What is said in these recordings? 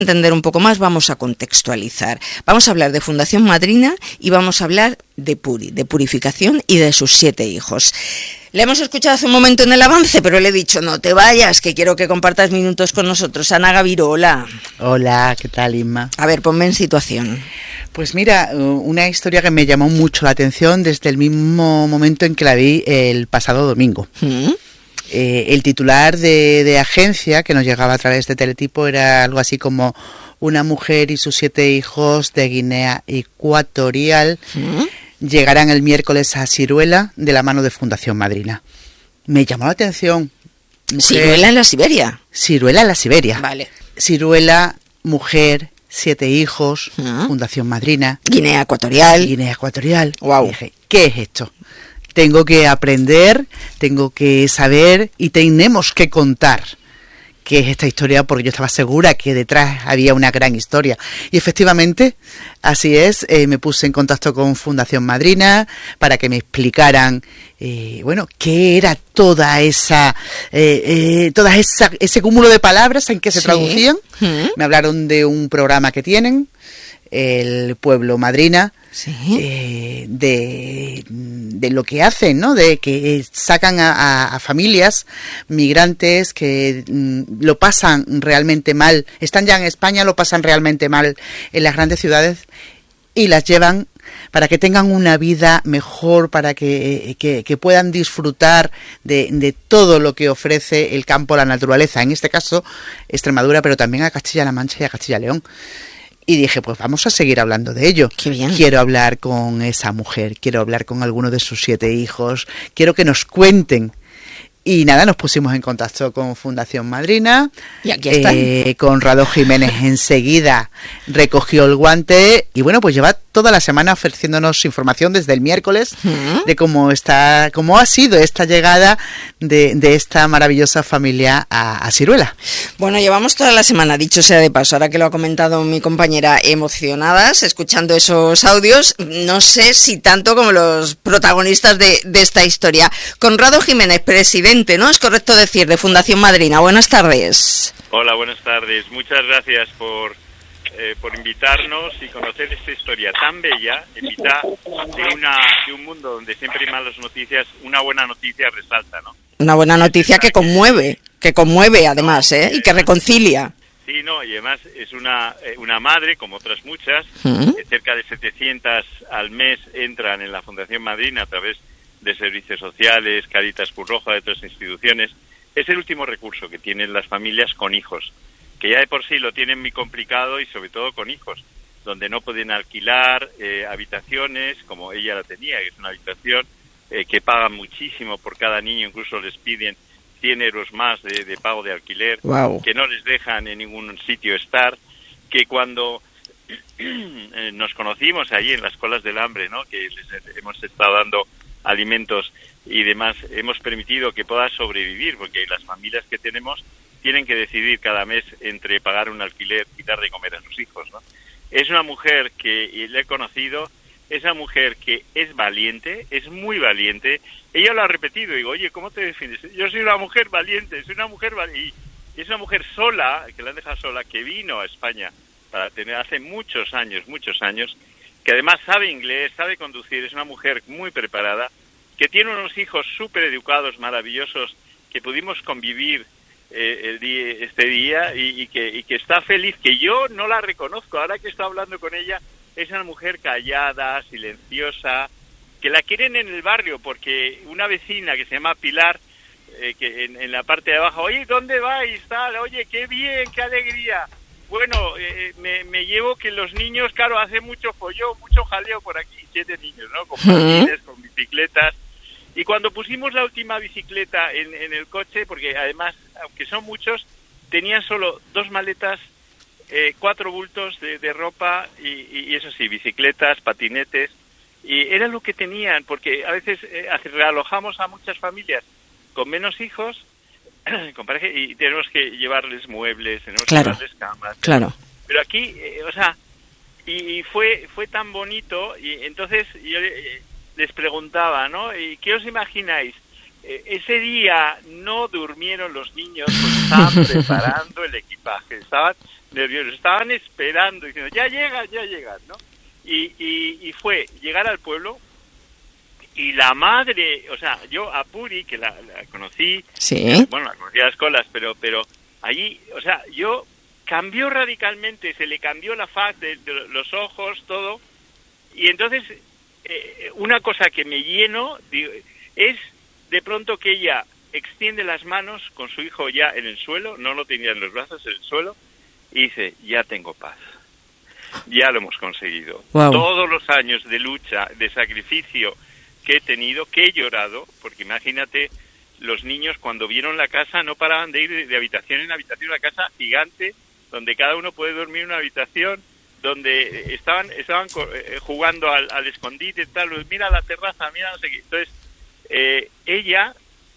Entender un poco más, vamos a contextualizar. Vamos a hablar de Fundación Madrina y vamos a hablar de purificación y de sus 7 hijos. Le hemos escuchado hace un momento en el avance, pero le he dicho, no te vayas, que quiero que compartas minutos con nosotros. Ana Gaviro, hola. Hola, ¿qué tal, Inma? A ver, ponme en situación. Pues mira, una historia que me llamó mucho la atención desde el mismo momento en que la vi el pasado domingo. El titular de agencia que nos llegaba a través de Teletipo era algo así como: una mujer y sus 7 hijos de Guinea Ecuatorial llegarán el miércoles a Siruela de la mano de Fundación Madrina. Me llamó la atención. ¿Siruela en la Siberia? Siruela en la Siberia. Vale. Siruela, mujer, 7 hijos, Fundación Madrina. Guinea Ecuatorial. Guinea Ecuatorial. Wow. Y dije, ¿qué es esto? Tengo que aprender, tengo que saber y tenemos que contar qué es esta historia, porque yo estaba segura que detrás había una gran historia. Y efectivamente, así es, me puse en contacto con Fundación Madrina para que me explicaran, qué era ese cúmulo de palabras en que se traducían. Me hablaron de un programa que tienen, el Pueblo Madrina, de lo que hacen, ¿no? De que sacan a familias migrantes que lo pasan realmente mal, están ya en España, lo pasan realmente mal en las grandes ciudades y las llevan para que tengan una vida mejor, para que puedan disfrutar de todo lo que ofrece el campo, la naturaleza, en este caso Extremadura, pero también a Castilla-La Mancha y a Castilla-León. Y dije, pues vamos a seguir hablando de ello. Qué bien. Quiero hablar con esa mujer, quiero hablar con alguno de sus 7 hijos, quiero que nos cuenten. Y nada, nos pusimos en contacto con Fundación Madrina. Y aquí están. Conrado Jiménez enseguida recogió el guante y bueno, pues lleva toda la semana ofreciéndonos información desde el miércoles de cómo ha sido esta llegada de esta maravillosa familia a Siruela. Bueno, llevamos toda la semana, dicho sea de paso, ahora que lo ha comentado mi compañera, emocionadas, escuchando esos audios, no sé si tanto como los protagonistas de esta historia. Conrado Jiménez, presidente, ¿no? Es correcto decir, de Fundación Madrina. Buenas tardes. Hola, buenas tardes. Muchas gracias por invitarnos y conocer esta historia tan bella, en mitad de un mundo donde siempre hay malas noticias. Una buena noticia resalta, ¿no? Una buena noticia que conmueve además, y que reconcilia. Sí, no, y además es una madre, como otras muchas, cerca de 700 al mes entran en la Fundación Madrina a través de servicios sociales, Cáritas, Cruz Roja, de otras instituciones. Es el último recurso que tienen las familias con hijos, que ya de por sí lo tienen muy complicado y sobre todo con hijos, donde no pueden alquilar habitaciones, como ella la tenía, que es una habitación que pagan muchísimo por cada niño, incluso les piden 100 euros más de pago de alquiler, wow, que no les dejan en ningún sitio estar, que cuando nos conocimos allí en las colas del hambre, ¿no? Que les hemos estado dando alimentos y demás, hemos permitido que pueda sobrevivir, porque las familias que tenemos tienen que decidir cada mes entre pagar un alquiler y dar de comer a sus hijos, ¿no? Es una mujer que le he conocido, es una mujer que es valiente, es muy valiente. Ella lo ha repetido, digo, oye, ¿cómo te defines? Yo soy una mujer valiente, y es una mujer sola, que la han dejado sola, que vino a España para tener hace muchos años, que además sabe inglés, sabe conducir, es una mujer muy preparada, que tiene unos hijos súper educados, maravillosos, que pudimos convivir este día y que está feliz, que yo no la reconozco. Ahora que estoy hablando con ella, es una mujer callada, silenciosa, que la quieren en el barrio, porque una vecina que se llama Pilar, que en la parte de abajo, oye, ¿dónde vais? Tal, oye, qué bien, qué alegría. Bueno, me llevo que los niños, claro, hace mucho follón, mucho jaleo por aquí, 7 niños, ¿no? Con patines, con bicicletas. Y cuando pusimos la última bicicleta en el coche, porque además, aunque son muchos, tenían solo 2 maletas, 4 bultos de ropa y eso sí, bicicletas, patinetes, y era lo que tenían, porque a veces realojamos a muchas familias con menos hijos, con pareja, y tenemos que llevarles muebles, tenemos que llevarles camas. Claro. Pero aquí, y fue tan bonito, y entonces yo les preguntaba, ¿no? ¿Y qué os imagináis? Ese día no durmieron los niños porque estaban preparando el equipaje, estaban nerviosos, estaban esperando, diciendo, ya llegan, ¿no? Y fue llegar al pueblo, y la madre, o sea, yo a Puri, que la conocí, sí, bueno, la conocí a las colas, pero allí, o sea, yo cambió radicalmente, se le cambió la faz de los ojos, todo, y entonces una cosa que me lleno es de pronto que ella extiende las manos con su hijo ya en el suelo, no lo tenía en los brazos, en el suelo, y dice, ya tengo paz, ya lo hemos conseguido. Wow. Todos los años de lucha, de sacrificio que he tenido, que he llorado, porque imagínate, los niños cuando vieron la casa no paraban de ir de habitación en habitación, una casa gigante, donde cada uno puede dormir en una habitación, donde estaban jugando al escondite, tal, mira la terraza, mira no sé qué. Entonces, ella,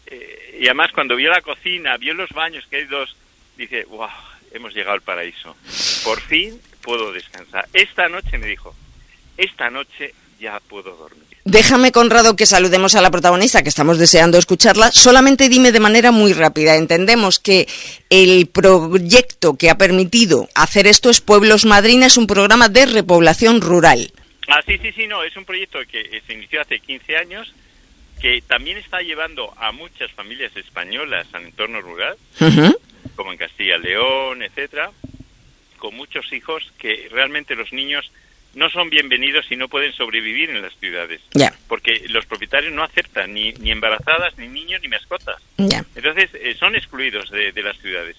y además cuando vio la cocina, vio los baños, que hay dos, dice, wow, hemos llegado al paraíso, por fin puedo descansar. Esta noche me dijo, esta noche ya puedo dormir. Déjame, Conrado, que saludemos a la protagonista, que estamos deseando escucharla. Solamente dime de manera muy rápida. Entendemos que el proyecto que ha permitido hacer esto es Pueblos Madrina, es un programa de repoblación rural. Sí, no, es un proyecto que se inició hace 15 años, que también está llevando a muchas familias españolas al entorno rural, como en Castilla y León, etcétera, con muchos hijos, que realmente los niños no son bienvenidos y no pueden sobrevivir en las ciudades. Yeah. Porque los propietarios no aceptan ni embarazadas, ni niños, ni mascotas. Yeah. Entonces, son excluidos de las ciudades.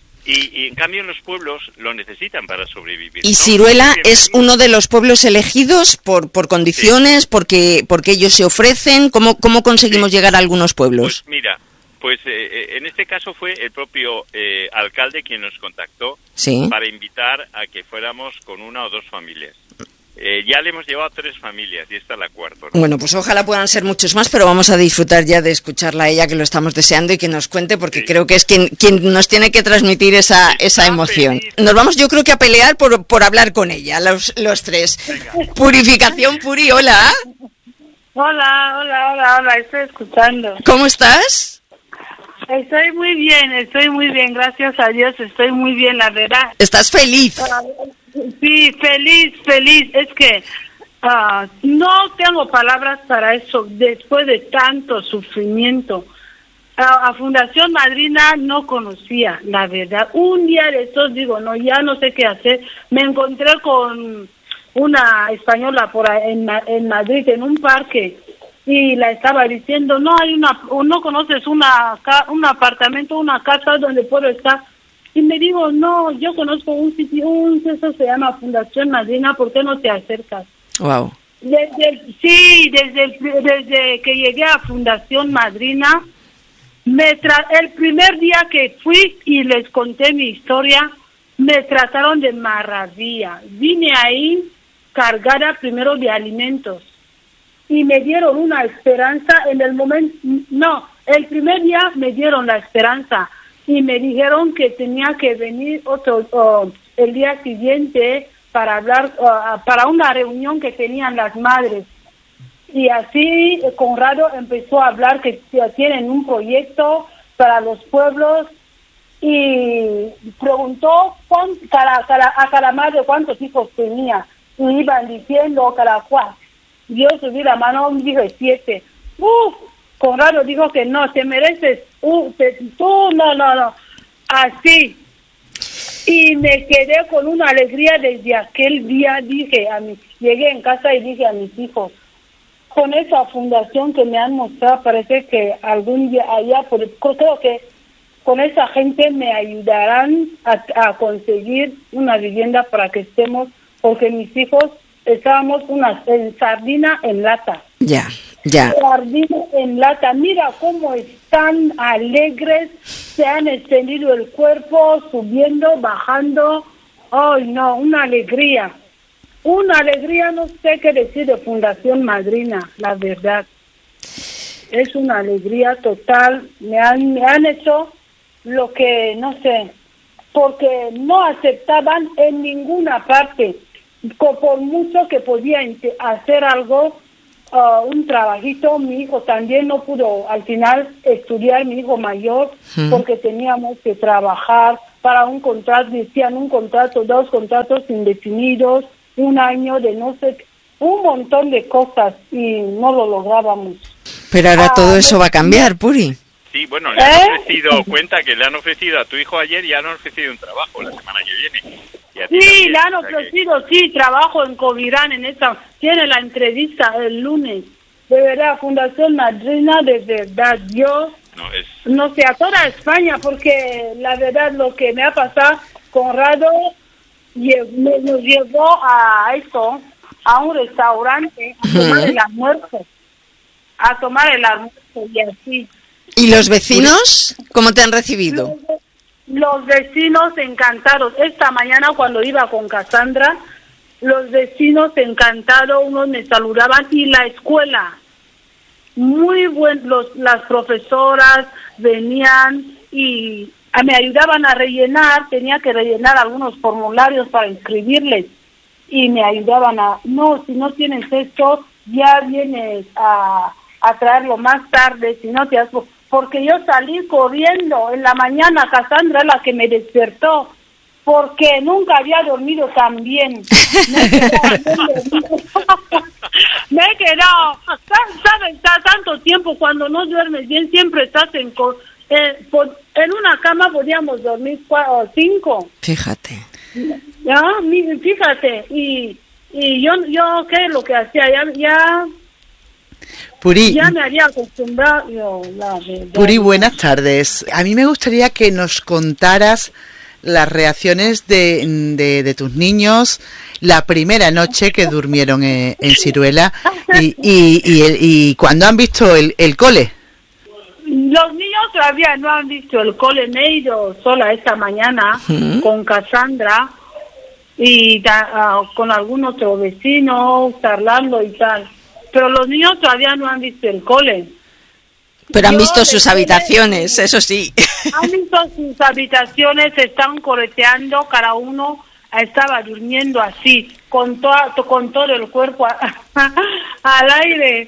Y en cambio en los pueblos lo necesitan para sobrevivir. Y Ciruela es uno de los pueblos elegidos por condiciones, sí, porque ellos se ofrecen. ¿Cómo conseguimos llegar a algunos pueblos? Pues mira, en este caso fue el propio alcalde quien nos contactó, sí, para invitar a que fuéramos con una o dos familias. Ya le hemos llevado 3 familias y esta es la 4. ¿No? Bueno, pues ojalá puedan ser muchos más, pero vamos a disfrutar ya de escucharla a ella, que lo estamos deseando, y que nos cuente, porque sí, creo que es quien nos tiene que transmitir esa emoción. Feliz. Nos vamos, yo creo que a pelear por hablar con ella, los 3. Venga. Purificación Puri, hola. Hola, estoy escuchando. ¿Cómo estás? Estoy muy bien, gracias a Dios, estoy muy bien, la verdad. ¿Estás feliz? Sí, feliz. Es que no tengo palabras para eso, después de tanto sufrimiento. A Fundación Madrina no conocía, la verdad. Un día de estos digo, no, ya no sé qué hacer. Me encontré con una española en Madrid, en un parque, y la estaba diciendo, no conoces un apartamento, una casa donde puedo estar. Y me dijo, no, yo conozco un sitio, eso se llama Fundación Madrina, ¿por qué no te acercas? Wow. Desde que llegué a Fundación Madrina, el primer día que fui y les conté mi historia, me trataron de maravilla. Vine ahí cargada primero de alimentos y me dieron una esperanza en el momento, el primer día me dieron la esperanza. Y me dijeron que tenía que venir el día siguiente para hablar, para una reunión que tenían las madres. Y así Conrado empezó a hablar que tienen un proyecto para los pueblos, y preguntó a cada madre cuántos hijos tenía. Y iban diciendo cada cual. Yo subí la mano y dije 7. Conrado dijo que no, te mereces, tú no, así. Y me quedé con una alegría desde aquel día. Llegué en casa y dije a mis hijos, con esa fundación que me han mostrado, parece que algún día allá, creo que con esa gente me ayudarán a conseguir una vivienda para que estemos, porque mis hijos estábamos en sardina en lata. Ya. Sardina en lata, mira cómo están alegres, se han extendido el cuerpo, subiendo, bajando. ¡Ay, no! Una alegría, no sé qué decir de Fundación Madrina, la verdad. Es una alegría total. Me han hecho lo que, no sé, porque no aceptaban en ninguna parte, por mucho que podía hacer algo, un trabajito. Mi hijo también no pudo al final estudiar, mi hijo mayor, porque teníamos que trabajar para un contrato, decían un contrato, 2 contratos indefinidos, 1 año de no sé, un montón de cosas y no lo lográbamos. Pero ahora todo eso va a cambiar, Puri. Sí, bueno, le han ofrecido, cuenta que le han ofrecido a tu hijo ayer y le han ofrecido un trabajo la semana que viene. Y a ti Sí, también, le han o sea ofrecido, sí, trabajo en Covirán, tiene la entrevista el lunes. De verdad, Fundación Madrina, de verdad, yo, no sé, a toda España, porque la verdad lo que me ha pasado, Conrado nos llevó a esto, a un restaurante, a tomar el almuerzo y así. ¿Y los vecinos cómo te han recibido? Los vecinos encantados. Esta mañana cuando iba con Cassandra, los vecinos encantados, unos me saludaban y la escuela, muy las profesoras venían y me ayudaban a rellenar, tenía que rellenar algunos formularios para inscribirles y me ayudaban si no tienes esto, ya vienes a traerlo más tarde, si no te has... Porque yo salí corriendo en la mañana, Cassandra es la que me despertó, porque nunca había dormido tan bien. Me he quedado, ¿sabes? Tanto tiempo cuando no duermes bien, siempre estás en una cama podíamos dormir 4 o 5. Fíjate. Ya, fíjate, y yo ¿qué es lo que hacía? Ya Puri, ya me había acostumbrado. Puri, buenas tardes. A mí me gustaría que nos contaras las reacciones de tus niños la primera noche que durmieron en Siruela y cuando han visto el cole. Los niños todavía no han visto el cole. Me he ido sola esta mañana con Cassandra y con algún otro vecino charlando y tal. Pero los niños todavía no han visto el cole. Pero han visto sus habitaciones, eso sí. Han visto sus habitaciones, están correteando, cada uno estaba durmiendo así, con todo el cuerpo al aire.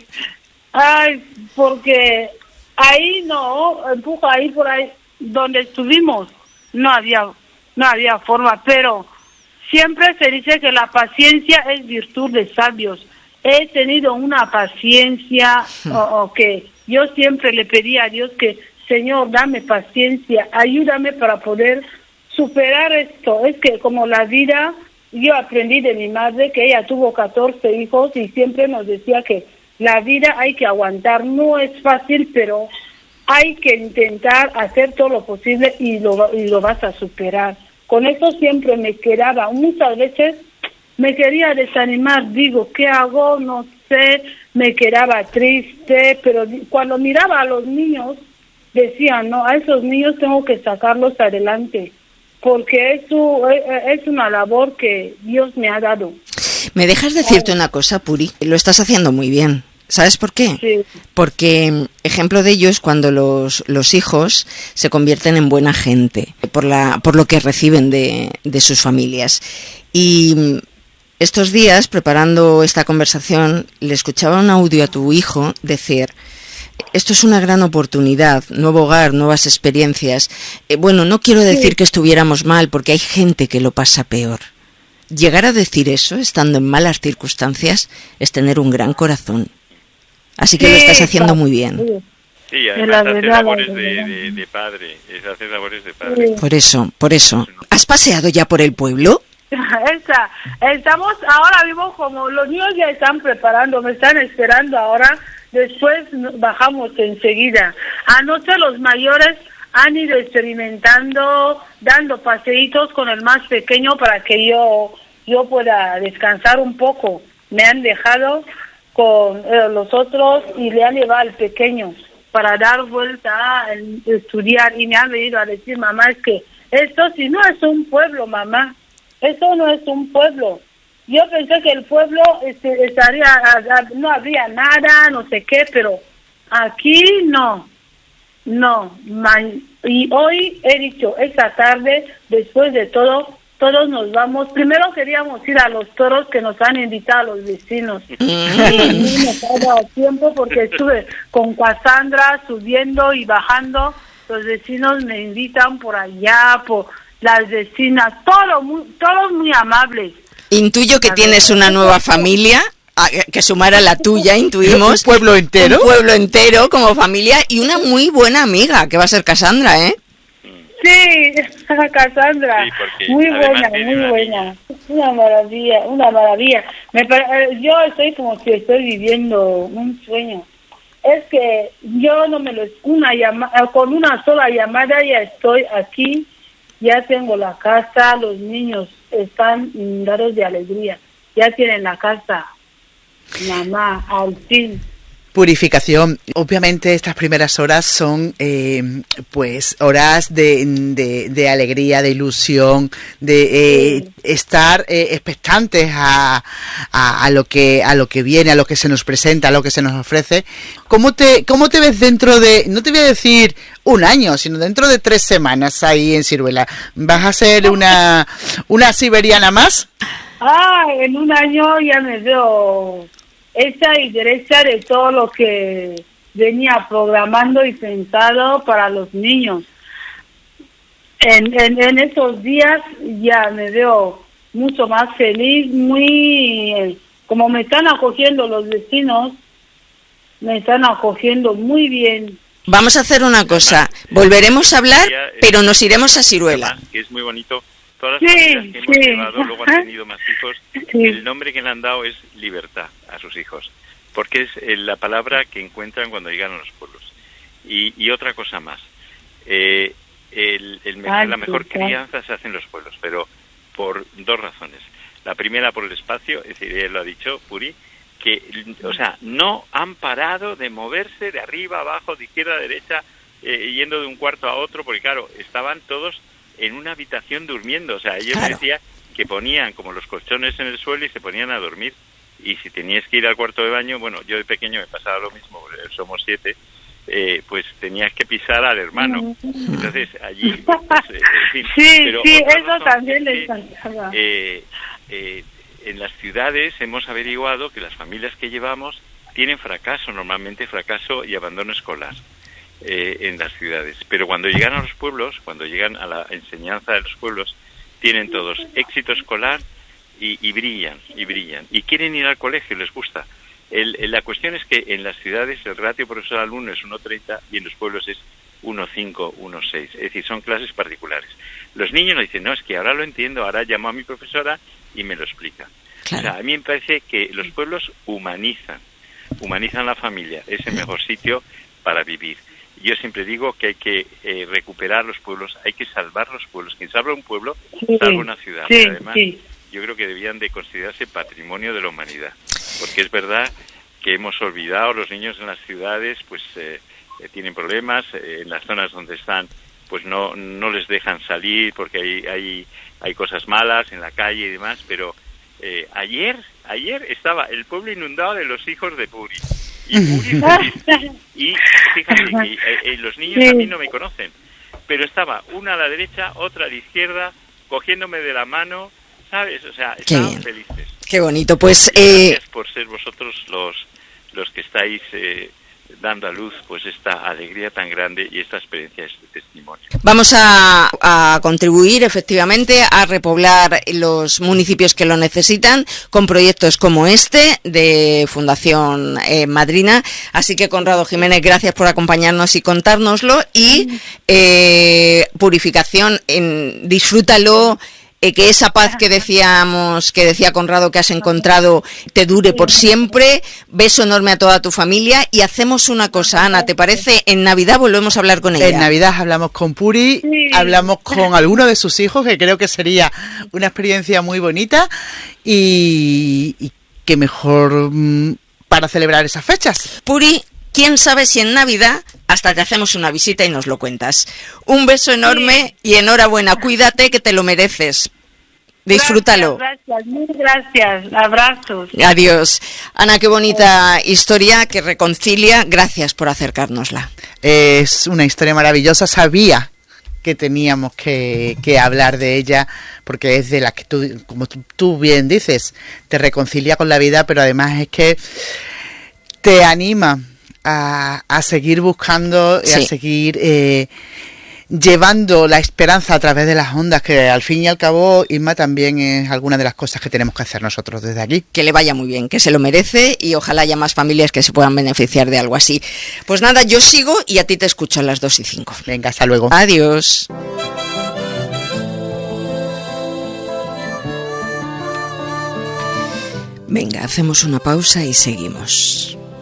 Ay, porque ahí ahí por ahí, donde estuvimos, no había forma, pero siempre se dice que la paciencia es virtud de sabios. He tenido una paciencia que yo siempre le pedí a Dios que, Señor, dame paciencia, ayúdame para poder superar esto. Es que como la vida, yo aprendí de mi madre que ella tuvo 14 hijos y siempre nos decía que la vida hay que aguantar. No es fácil, pero hay que intentar hacer todo lo posible y lo vas a superar. Con eso siempre me quedaba, muchas veces me quería desanimar, digo, ¿qué hago? No sé, me quedaba triste, pero cuando miraba a los niños, decía, no, a esos niños tengo que sacarlos adelante, porque es una labor que Dios me ha dado. ¿Me dejas decirte una cosa, Puri? Lo estás haciendo muy bien. ¿Sabes por qué? Sí. Porque ejemplo de ello es cuando los hijos se convierten en buena gente, por lo que reciben de sus familias. Y estos días, preparando esta conversación, le escuchaba un audio a tu hijo decir: esto es una gran oportunidad, nuevo hogar, nuevas experiencias. Bueno, no quiero decir que estuviéramos mal, porque hay gente que lo pasa peor. Llegar a decir eso, estando en malas circunstancias, es tener un gran corazón. Así que lo estás haciendo muy bien. Sí, además hace labores de padre. Hace labores de padre. Por eso. ¿Has paseado ya por el pueblo? Estamos ahora mismo, como los niños ya están preparando, me están esperando ahora, después bajamos enseguida. Anoche los mayores han ido experimentando, dando paseitos con el más pequeño para que yo pueda descansar un poco. Me han dejado con los otros y le han llevado al pequeño para dar vuelta a estudiar, y me han venido a decir, mamá, es que esto si no es un pueblo, mamá. Eso no es un pueblo. Yo pensé que el pueblo no habría nada, no sé qué, pero aquí no. Y hoy he dicho, esta tarde, después de todo, todos nos vamos. Primero queríamos ir a los toros que nos han invitado a los vecinos. Y no nos ha dado tiempo porque estuve con Cassandra subiendo y bajando. Los vecinos me invitan por allá, las vecinas, todos muy amables. Intuyo que tienes una nueva familia, que sumar a la tuya, intuimos. ¿Un pueblo entero? Un pueblo entero como familia y una muy buena amiga, que va a ser Cassandra, ¿eh? Sí, Cassandra, Sí, muy buena, muy buena. Una maravilla. Yo estoy como si estoy viviendo un sueño. Es que yo no me lo... con una sola llamada ya estoy aquí, ya tengo la casa, los niños están inundados de alegría, ya tienen la casa. Mamá, al fin. Purificación. Obviamente estas primeras horas son pues horas de alegría, de ilusión, de estar expectantes a lo que viene, a lo que se nos presenta, a lo que se nos ofrece. ¿Cómo te ves dentro de, no te voy a decir un año, sino dentro de 3 semanas ahí en Siruela? ¿Vas a ser una siberiana más? En un año ya me veo hecha y derecha de todo lo que venía programando y pensado para los niños. En esos días ya me veo mucho más feliz, como me están acogiendo los vecinos, me están acogiendo muy bien. Vamos a hacer una cosa, volveremos a hablar, pero nos iremos a Siruela. Que es muy bonito. Todas las familias que hemos llevado, luego han tenido más hijos, el nombre que le han dado es libertad a sus hijos, porque es la palabra que encuentran cuando llegan a los pueblos. Y otra cosa más, la mejor crianza se hace en los pueblos, pero por 2 razones. La primera, por el espacio, es decir, él lo ha dicho, Puri, que, no han parado de moverse de arriba a abajo, de izquierda a derecha, yendo de un cuarto a otro, porque claro, estaban todos en una habitación durmiendo. O sea, ellos decían que ponían como los colchones en el suelo y se ponían a dormir. Y si tenías que ir al cuarto de baño, bueno, yo de pequeño me pasaba lo mismo, somos 7, pues tenías que pisar al hermano. Entonces, allí... Pues, en fin, pero eso también les encantaba. En las ciudades hemos averiguado que las familias que llevamos tienen normalmente fracaso y abandono escolar. En las ciudades, pero cuando llegan a los pueblos, cuando llegan a la enseñanza de los pueblos, tienen todos éxito escolar y brillan, y quieren ir al colegio, les gusta. La cuestión es que en las ciudades el ratio profesor-alumno es 1,30 y en los pueblos es 1,5, 1,6, es decir, son clases particulares. Los niños nos dicen, no, es que ahora lo entiendo, ahora llamo a mi profesora y me lo explica. Claro. O sea, a mí me parece que los pueblos humanizan la familia, es el mejor sitio para vivir. Yo siempre digo que hay que recuperar los pueblos, hay que salvar los pueblos. Quien salva un pueblo, salva una ciudad. Pero además, yo creo que debían de considerarse patrimonio de la humanidad. Porque es verdad que hemos olvidado, los niños en las ciudades pues tienen problemas, en las zonas donde están pues no les dejan salir porque hay cosas malas en la calle y demás, pero ayer estaba el pueblo inundado de los hijos de Puri. Y fíjate que los niños a mí no me conocen, pero estaba una a la derecha, otra a la izquierda, cogiéndome de la mano, ¿sabes? O sea, estaban felices. Qué bonito, pues... Gracias por ser vosotros los que estáis dando a luz pues esta alegría tan grande y esta experiencia, este testimonio. Vamos a contribuir efectivamente a repoblar los municipios que lo necesitan con proyectos como este de Fundación Madrina. Así que, Conrado Jiménez, gracias por acompañarnos y contárnoslo. Y Purificación, disfrútalo. Que esa paz que decía Conrado que has encontrado te dure por siempre. Beso enorme a toda tu familia y hacemos una cosa, Ana, ¿te parece? En Navidad volvemos a hablar con ella. En Navidad hablamos con Puri, hablamos con alguno de sus hijos, que creo que sería una experiencia muy bonita y que mejor para celebrar esas fechas. Puri, quién sabe si en Navidad hasta te hacemos una visita y nos lo cuentas. Un beso enorme y enhorabuena, cuídate que te lo mereces. Disfrútalo. Gracias, muy gracias. Abrazos. Adiós. Ana, qué bonita historia que reconcilia. Gracias por acercárnosla. Es una historia maravillosa. Sabía que teníamos que hablar de ella porque es de la que tú, como tú bien dices, te reconcilia con la vida, pero además es que te anima a seguir buscando y a seguir llevando la esperanza a través de las ondas, que al fin y al cabo, Inma, también es alguna de las cosas que tenemos que hacer nosotros desde aquí. Que le vaya muy bien, que se lo merece y ojalá haya más familias que se puedan beneficiar de algo así. Pues nada, yo sigo y a ti te escucho a las 2:05. Venga, hasta luego. Adiós. Venga, hacemos una pausa y seguimos.